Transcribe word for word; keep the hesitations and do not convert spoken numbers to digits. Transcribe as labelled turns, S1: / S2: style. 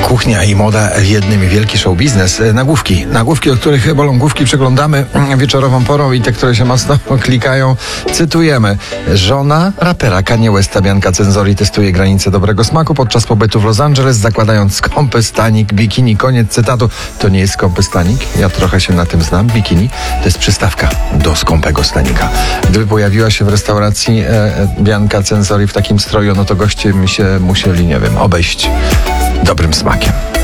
S1: Kuchnia i moda w jednym, wielki show biznes. Nagłówki, nagłówki, o których bolą główki, przeglądamy wieczorową porą i te, które się mocno klikają. Cytujemy. Żona rapera Kanye Westa, Bianca Censori, testuje granice dobrego smaku podczas pobytu w Los Angeles, zakładając skąpy stanik bikini. Koniec cytatu. To nie jest skąpy stanik. Ja trochę się na tym znam. Bikini to jest przystawka do skąpego stanika. Gdyby pojawiła się w restauracji e, Bianca Censori w takim stroju, no to goście mi się musieli, nie wiem, obejść dobrym smakiem.